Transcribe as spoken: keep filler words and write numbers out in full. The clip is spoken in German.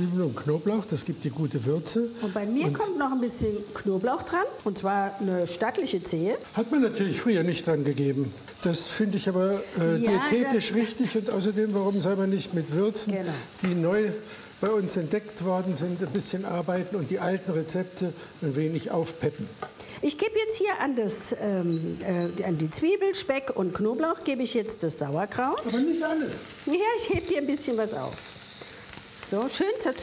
Zwiebeln und Knoblauch, das gibt die gute Würze. Und bei mir und kommt noch ein bisschen Knoblauch dran, und zwar eine stattliche Zehe. Hat man natürlich früher nicht dran gegeben. Das finde ich aber äh, Ja, diätetisch das- richtig. Und außerdem, warum soll man nicht mit Würzen, Genau. die neu bei uns entdeckt worden sind, ein bisschen arbeiten und die alten Rezepte ein wenig aufpeppen. Ich gebe jetzt hier an, das, ähm, äh, an die Zwiebel, Speck und Knoblauch gebe ich jetzt das Sauerkraut. Aber nicht alles. Ja, ich hebe hier ein bisschen was auf. So, schön dazu.